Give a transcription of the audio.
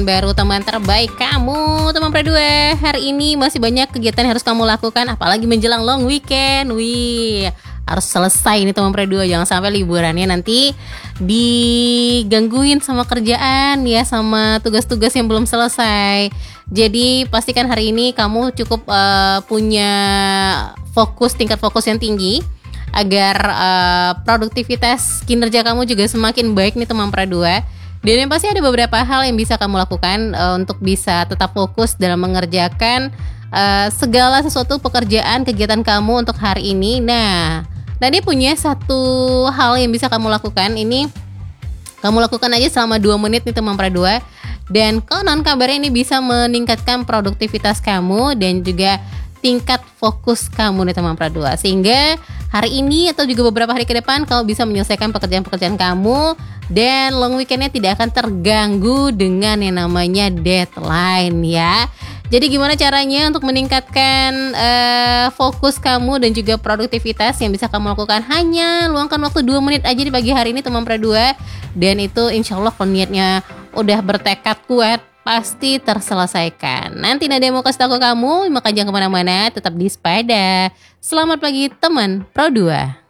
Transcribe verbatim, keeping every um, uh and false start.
Baru teman terbaik kamu, teman Pro dua. Hari ini masih banyak kegiatan yang harus kamu lakukan, apalagi menjelang long weekend. Wih, harus selesai ini teman Pro dua. Jangan sampai liburannya nanti digangguin sama kerjaan ya, sama tugas-tugas yang belum selesai. Jadi pastikan hari ini kamu cukup uh, punya fokus, tingkat fokus yang tinggi, agar uh, produktivitas kinerja kamu juga semakin baik nih teman Pro dua. Dan yang pasti ada beberapa hal yang bisa kamu lakukan uh, untuk bisa tetap fokus dalam mengerjakan uh, segala sesuatu pekerjaan kegiatan kamu untuk hari ini. Nah, Nadi punya satu hal yang bisa kamu lakukan. Ini kamu lakukan aja selama dua menit nih teman Pro dua. Dan konon kabarnya ini bisa meningkatkan produktivitas kamu dan juga tingkat fokus kamu nih teman Pro dua. Sehingga hari ini atau juga beberapa hari ke depan kamu bisa menyelesaikan pekerjaan-pekerjaan kamu dan long weekendnya tidak akan terganggu dengan yang namanya deadline ya. Jadi gimana caranya untuk meningkatkan uh, fokus kamu dan juga produktivitas yang bisa kamu lakukan? Hanya luangkan waktu dua menit aja di pagi hari ini teman Pro dua. Dan itu insya Allah kalau niatnya udah bertekad kuat pasti terselesaikan. Nanti Nadia mau kasih tahu ke kamu, maka jangan kemana-mana, tetap di Sepeda. Selamat pagi teman Pro dua.